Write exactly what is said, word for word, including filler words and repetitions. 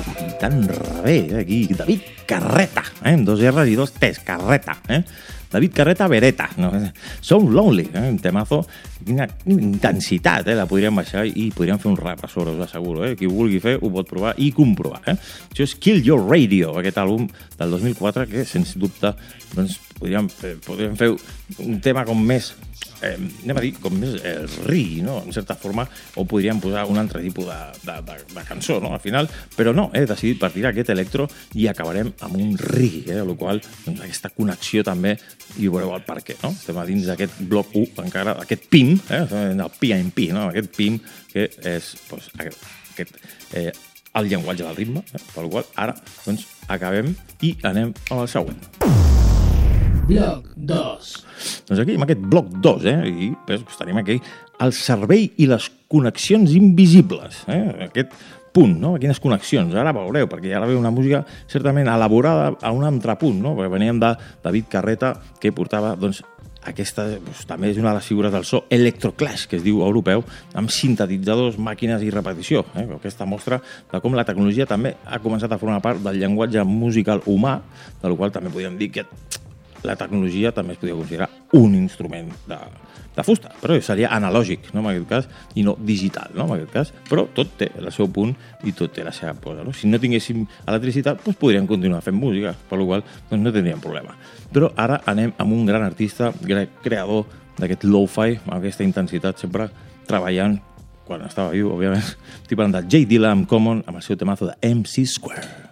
i tan rebé, eh? Aquí, David Carreta, eh? Amb dos R's i dos T's, Carreta, eh? David Carreta Beretta, no? So Lonely, eh? Un temazo, quina intensitat, eh? La podríem baixar i podríem fer un rap a sobre, us asseguro, eh? Qui ho vulgui fer ho pot provar i comprovar, eh? Això és Kill Your Radio, aquest àlbum del dos mil quatre, que, sens dubte, doncs, podríem, fer, podríem fer un tema com més, eh, anem a dir, com més eh, reggae, no? En certa forma, o podríem posar un altre tipus de, de, de, de cançó, no? Al final, però no, he decidit partir aquest electro i acabarem amb un reggae, eh? El qual, doncs, aquesta connexió també, i veureu el per què, no? Estem a dins d'aquest bloc u, encara, aquest P I M, eh? El P I M P, no? Aquest P I M, que és, doncs, aquest, aquest eh, el llenguatge del ritme, eh? Pel qual ara, doncs, acabem i anem al següent. Bloc dos. Doncs aquí, amb aquest bloc dos, eh? I doncs, tenim aquí el servei i les connexions invisibles, eh? Aquest punt, no? Quines connexions, ara veureu, perquè ja veu una música certament elaborada a un altre punt, no? Perquè veníem de David Carreta, que portava, doncs, aquesta, doncs, també és una de les figures del so electroclash, que es diu europeu, amb sintetitzadors, màquines i repetició, eh? Aquesta mostra de com la tecnologia també ha començat a formar part del llenguatge musical humà, del qual també podríem dir que la tecnologia també es podria considerar un instrument de, de fusta, però seria analògic, no, en aquest cas, i no digital, no, en aquest cas, però tot té el seu punt i tot té la seva posa, no? Si no tinguéssim electricitat, doncs podríem continuar fent música, per la qual doncs no tindríem problema. Però ara anem amb un gran artista, creador d'aquest lo-fi, amb aquesta intensitat, sempre treballant, quan estava viu, òbviament, estic parlant de J Dilla amb Common, amb el seu temazo de M C Square.